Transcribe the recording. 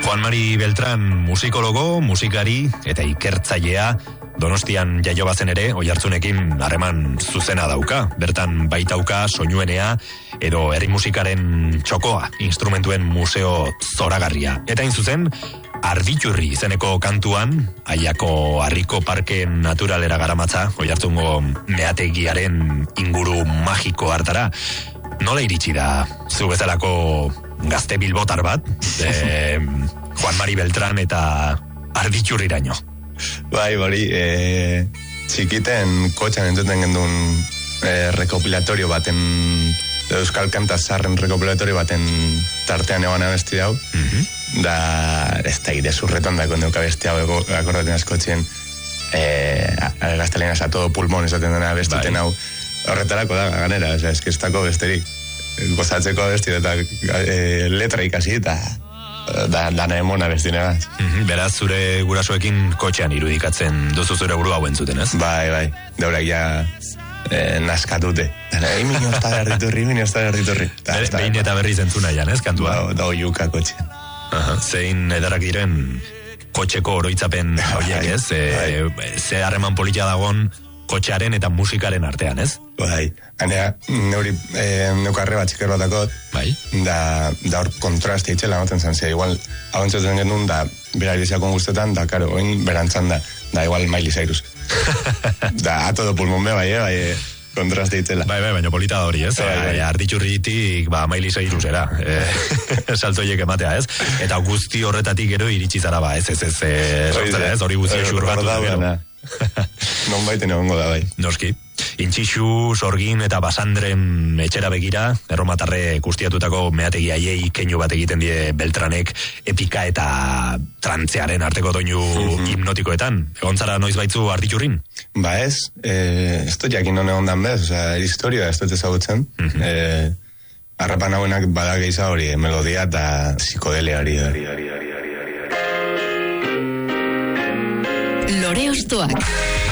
Juan Mari Beltrán musikologo, musikari eta ikertzailea, Donostian jaio bazen ere, Oiartzunekin harreman zuzena dauka. Bertan baitauka soinuenea edo herri musikaren txokoa, instrumentuen museo zoragarria. Eta hain zuzen, Arditurri izeneko kantuan, Aiako Harriko Parke Naturalera garamatza, Oiartzungo meategiaren inguru magiko hartara. Nola iritsi da zu bezalako gazte bilbotar bat, Juan Mari Beltrán eta Arditurriraino? Bai, txikiten kotxan entzuten gendun rekopilatorio baten, Euskal Kanta Zarren rekopilatorio baten tartean egon abesti hau, da ez da ire zurretan da kondeuka abesti hau akordaten askotzien gaztelenas a todo pulmón esaten dena abestiten hau, horretarako da ganera, ez que ez dako besterik gozatzeko abesti eta letra ikasi eta dana emona bestinera. Beraz, zure gurasoekin kotxean irudikatzen duzu zure buru hau entzuten, ez? Bai, deurak ja naskatute. Minio ez da erditurri. Behin eta berriz entzuna jan, ez, kantua? Da oiuka kotxean. Zein edarrak diren kotxeko oroitzapen horiek, ez? Ze harreman politia dagon kotxearen eta musikaren artean, ez? Bai, hanea, neukarre bat txiker batakot, da hor kontraste itxela noten zan, igual, hau entzaten genuen, da bera iriziakon guztetan, da, karo, oin berantzan da igual Miley Cyrus. Da, a todo pulmón bai, kontraste itxela. Bai, baina polita da hori, ez? Arditurritik, Miley Cyrus era, saltoiek ematea, ez? Eta guzti horretatik gero iritsi zara, ez, hori guzti xurgatu da gero. Non baiten egongo da, bai. Noski. Intxixu, Sorgin eta Basandren etxera begira, erromatarre kustiatutako meategi aiei keinu bat egiten die Beltranek epika eta trantzearen arteko doinu hipnotikoetan. Egon zara noiz baitzu Arditurrin? Ba ez dut jakin non egon dan bez, historia ez dut ezagutzen. Arrapan hauenak bada gehiza hori, melodia eta psikodelia hori. Lore Ostoak